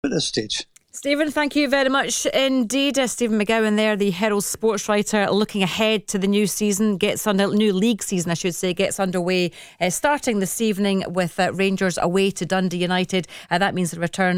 at this stage. Stephen, thank you very much indeed. Stephen McGowan there, the Herald sports writer, looking ahead to the new season, new league season, I should say, gets underway, starting this evening with Rangers away to Dundee United. That means the return